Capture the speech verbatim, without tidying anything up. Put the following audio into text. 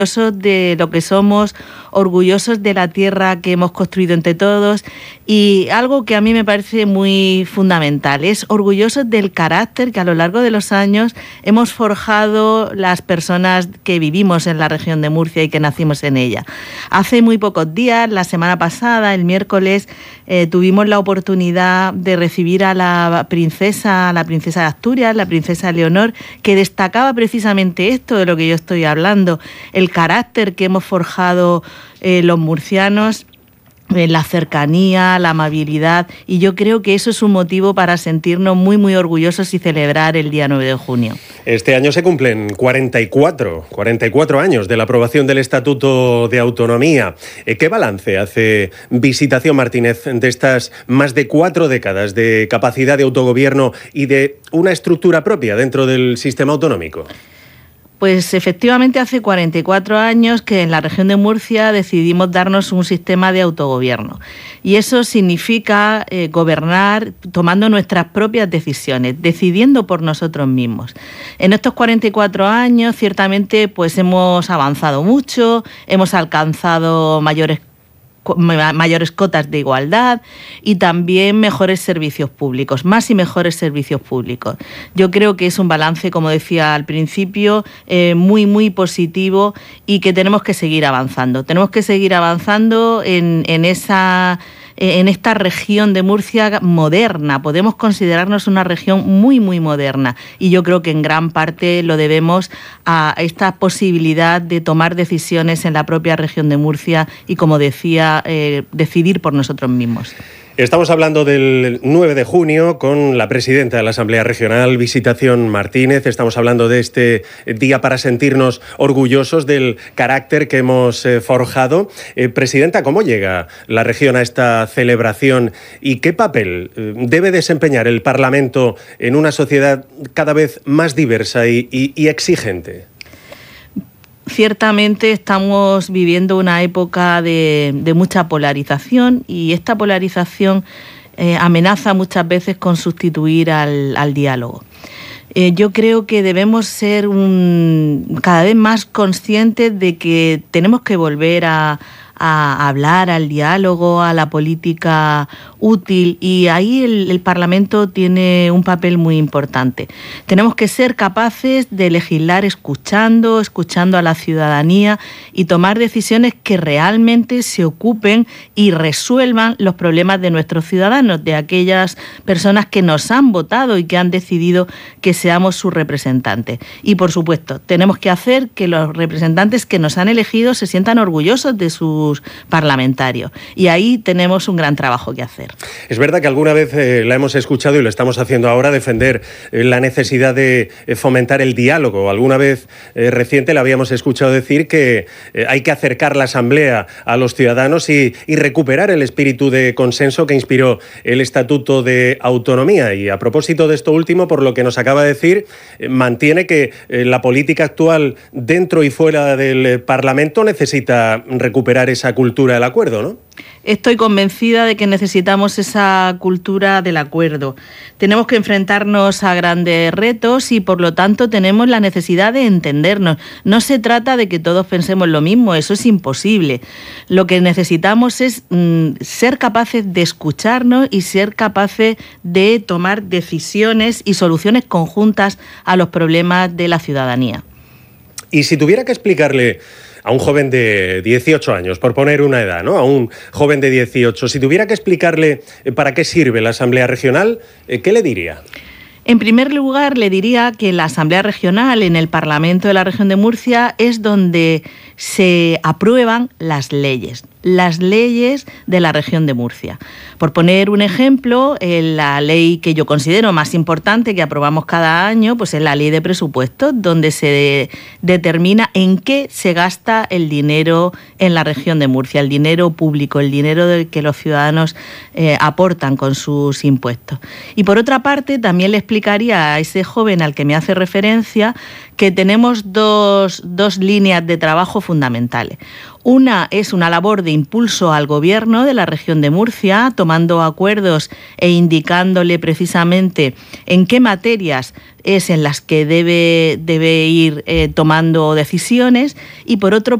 orgullosos de lo que somos, orgullosos de la tierra que hemos construido entre todos, y algo que a mí me parece muy fundamental, es orgullosos del carácter que a lo largo de los años hemos forjado las personas que vivimos en la región de Murcia y que nacimos en ella. Hace muy pocos días, la semana pasada, el miércoles, eh, tuvimos la oportunidad de recibir a la princesa, a la princesa de Asturias, la princesa Leonor, que destacaba precisamente esto de lo que yo estoy hablando, el carácter que hemos forjado eh, los murcianos, eh, la cercanía, la amabilidad, y yo creo que eso es un motivo para sentirnos muy muy orgullosos y celebrar el día nueve de junio. Este año se cumplen cuarenta y cuatro años de la aprobación del Estatuto de Autonomía. ¿Qué balance hace Visitación Martínez de estas más de cuatro décadas de capacidad de autogobierno y de una estructura propia dentro del sistema autonómico? Pues efectivamente hace cuarenta y cuatro años que en la región de Murcia decidimos darnos un sistema de autogobierno. Y eso significa eh, gobernar tomando nuestras propias decisiones, decidiendo por nosotros mismos. En estos cuarenta y cuatro años ciertamente pues hemos avanzado mucho, hemos alcanzado mayores mayores cotas de igualdad y también mejores servicios públicos, más y mejores servicios públicos. Yo creo que es un balance, como decía al principio, eh, muy, muy positivo y que tenemos que seguir avanzando. Tenemos que seguir avanzando en, en esa... en esta región de Murcia moderna. Podemos considerarnos una región muy, muy moderna, y yo creo que en gran parte lo debemos a esta posibilidad de tomar decisiones en la propia región de Murcia y, como decía, eh, decidir por nosotros mismos. Estamos hablando del nueve de junio con la presidenta de la Asamblea Regional, Visitación Martínez. Estamos hablando de este día para sentirnos orgullosos del carácter que hemos eh, forjado. Eh, Presidenta, ¿cómo llega la región a esta celebración y qué papel eh, debe desempeñar el Parlamento en una sociedad cada vez más diversa y, y, y exigente? Ciertamente estamos viviendo una época de, de mucha polarización, y esta polarización eh, amenaza muchas veces con sustituir al, al diálogo. Eh, yo creo que debemos ser un, cada vez más conscientes de que tenemos que volver a, a hablar, al diálogo, a la política útil, y ahí el, el Parlamento tiene un papel muy importante. Tenemos que ser capaces de legislar escuchando, escuchando a la ciudadanía y tomar decisiones que realmente se ocupen y resuelvan los problemas de nuestros ciudadanos, de aquellas personas que nos han votado y que han decidido que seamos sus representantes. Y, por supuesto, tenemos que hacer que los representantes que nos han elegido se sientan orgullosos de sus parlamentarios. Y ahí tenemos un gran trabajo que hacer. Es verdad que alguna vez eh, la hemos escuchado, y lo estamos haciendo ahora, defender eh, la necesidad de eh, fomentar el diálogo. Alguna vez eh, reciente la habíamos escuchado decir que eh, hay que acercar la Asamblea a los ciudadanos y, y recuperar el espíritu de consenso que inspiró el Estatuto de Autonomía. Y a propósito de esto último, por lo que nos acaba de decir, eh, mantiene que eh, la política actual dentro y fuera del eh, Parlamento necesita recuperar esa esa cultura del acuerdo, ¿no? Estoy convencida de que necesitamos esa cultura del acuerdo. Tenemos que enfrentarnos a grandes retos y, por lo tanto, tenemos la necesidad de entendernos. No se trata de que todos pensemos lo mismo, eso es imposible. Lo que necesitamos es mm, ser capaces de escucharnos y ser capaces de tomar decisiones y soluciones conjuntas a los problemas de la ciudadanía. Y si tuviera que explicarle a un joven de dieciocho años, por poner una edad, ¿no? A un joven de dieciocho, si tuviera que explicarle para qué sirve la Asamblea Regional, ¿qué le diría? En primer lugar, le diría que la Asamblea Regional en el Parlamento de la Región de Murcia es donde se aprueban las leyes, las leyes de la Región de Murcia. Por poner un ejemplo, la ley que yo considero más importante que aprobamos cada año, pues es la Ley de Presupuestos, donde se de, determina en qué se gasta el dinero en la Región de Murcia, el dinero público, el dinero del que los ciudadanos eh, aportan con sus impuestos. Y por otra parte, también le explicaría a ese joven al que me hace referencia que tenemos dos, dos líneas de trabajo fundamentales. Una es una labor de impulso al Gobierno de la región de Murcia, tomando acuerdos e indicándole precisamente en qué materias es en las que debe, debe ir eh, tomando decisiones, y por otro